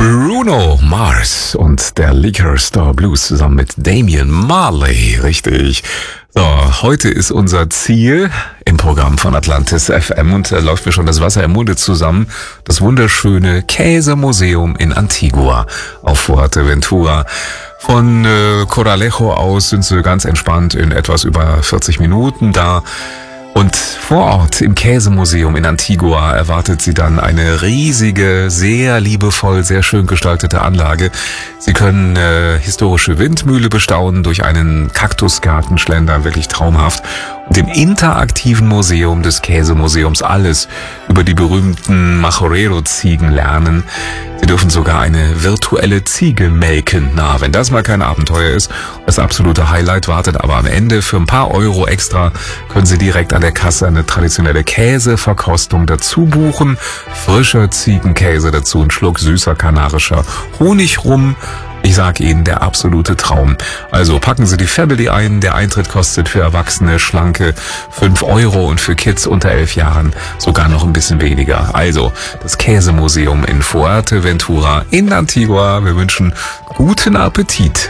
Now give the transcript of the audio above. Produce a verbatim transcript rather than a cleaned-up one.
Bruno Mars und der Liquor Store Blues zusammen mit Damian Marley, richtig. So, heute ist unser Ziel im Programm von Atlantis F M und da läuft mir schon das Wasser im Munde zusammen. Das wunderschöne Käsemuseum in Antigua auf Fuerteventura. Von äh, Coralejo aus sind sie ganz entspannt in etwas über vierzig Minuten da. Und vor Ort im Käsemuseum in Antigua erwartet sie dann eine riesige, sehr liebevoll, sehr schön gestaltete Anlage. Sie können äh, historische Windmühle bestaunen, durch einen Kaktusgarten schlendern, wirklich traumhaft. Und im interaktiven Museum des Käsemuseums alles über die berühmten Majorero-Ziegen lernen. Sie dürfen sogar eine virtuelle Ziege melken. Na, wenn das mal kein Abenteuer ist, das absolute Highlight wartet aber am Ende. Für ein paar Euro extra können Sie direkt an der Kasse eine traditionelle Käseverkostung dazu buchen. Frischer Ziegenkäse dazu, ein Schluck süßer kanarischer Honig rum. Ich sag Ihnen, der absolute Traum. Also packen Sie die Family ein. Der Eintritt kostet für Erwachsene schlanke fünf Euro und für Kids unter elf Jahren sogar noch ein bisschen weniger. Also das Käsemuseum in Fuerteventura in Antigua. Wir wünschen guten Appetit.